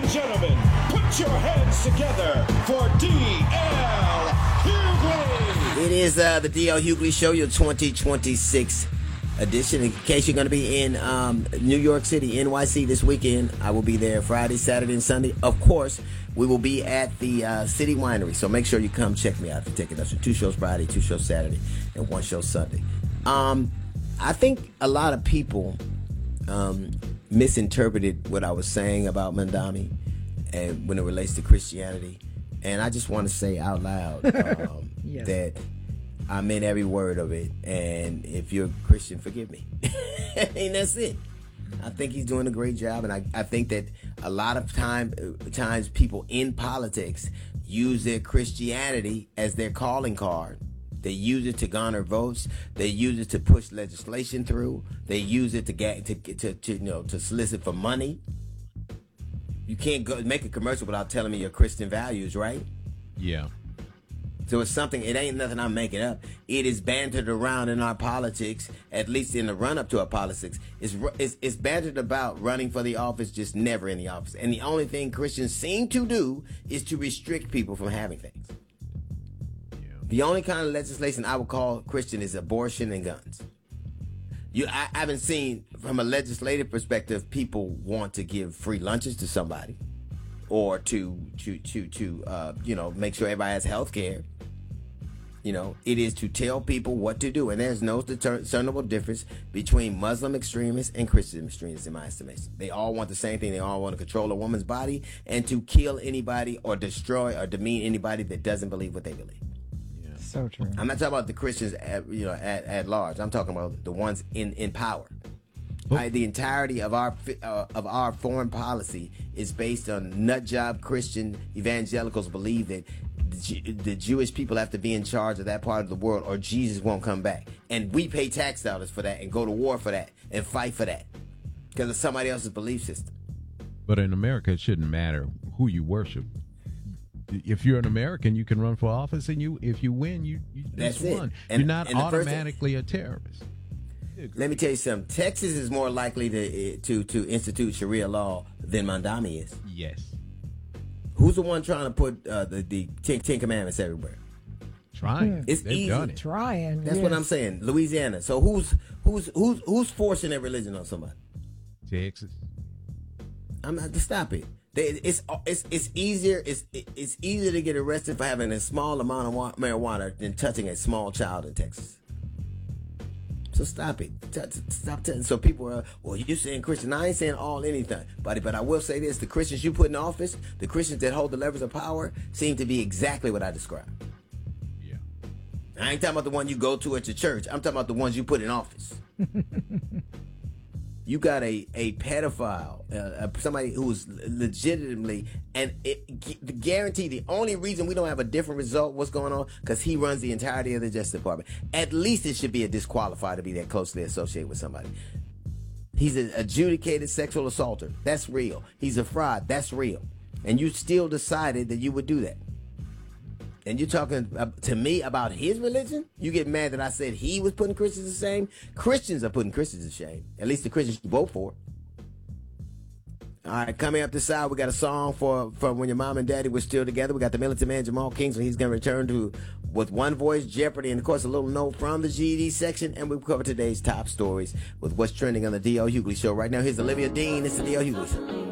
and gentlemen, put your hands together for D.L. Hughley. It is the D.L. Hughley Show, your 2026 edition. In case you're going to be in New York City, NYC this weekend, I will be there Friday, Saturday, and Sunday. Of course, we will be at the City Winery, so make sure you come check me out for tickets. That's 2 shows Friday, 2 shows Saturday, and 1 show Sunday. I think a lot of people misinterpreted what I was saying about Mandami and when it relates to Christianity. And I just want to say out loud Yes. that I meant every word of it. And if you're a Christian, forgive me. And that's it. I think he's doing a great job. And I think that a lot of times people in politics use their Christianity as their calling card. They use it to garner votes. They use it to push legislation through. They use it to solicit for money. You can't go make a commercial without telling me your Christian values, right? Yeah. So it's something. It ain't nothing I'm making up. It is bantered around in our politics, at least in the run up to our politics. It's bantered about running for the office, just never in the office. And the only thing Christians seem to do is to restrict people from having things. The only kind of legislation I would call Christian is abortion and guns. I haven't seen, from a legislative perspective, people want to give free lunches to somebody, or to make sure everybody has health care. It is to tell people what to do, and there's no discernible difference between Muslim extremists and Christian extremists, in my estimation. They all want the same thing. They all want to control a woman's body and to kill anybody or destroy or demean anybody that doesn't believe what they believe. So true. I'm not talking about the Christians at large. I'm talking about the ones in power. The entirety of our foreign policy is based on nutjob Christian evangelicals believe that the Jewish people have to be in charge of that part of the world or Jesus won't come back. And we pay tax dollars for that and go to war for that and fight for that because of somebody else's belief system. But in America, it shouldn't matter who you worship. If you're an American, you can run for office, and if you win, you just won. You're not automatically a terrorist. Let me tell you something. Texas is more likely to institute Sharia law than Mandami is. Yes. Who's the one trying to put the Ten Commandments everywhere? Trying. It's They've easy. done it. Trying. That's what I'm saying. Louisiana. So who's forcing their religion on somebody? Texas. I'm not to stop it. It's easier. It's easier to get arrested for having a small amount of marijuana than touching a small child in Texas. So stop it. Stop telling. So people are, well, you're saying Christian. I ain't saying all anything, but I will say this: the Christians you put in office, the Christians that hold the levers of power, seem to be exactly what I described. Yeah. I ain't talking about the one you go to at your church. I'm talking about the ones you put in office. You got a pedophile, somebody who's legitimately, and guarantee the only reason we don't have a different result, what's going on, because he runs the entirety of the Justice Department. At least it should be a disqualifier to be that closely associated with somebody. He's an adjudicated sexual assaulter. That's real. He's a fraud. That's real. And you still decided that you would do that. And you're talking to me about his religion? You get mad that I said he was putting Christians to shame? Christians are putting Christians to shame. At least the Christians you vote for. All right, coming up this side, we got a song for when your mom and daddy were still together. We got the militant man, Jamal Kingston. He's going to return with One Voice, Jeopardy, and, of course, a little note from the GED section. And we'll cover today's top stories with what's trending on the D.L. Hughley Show. Right now, here's Olivia Dean. It's the D.L. Hughley Show.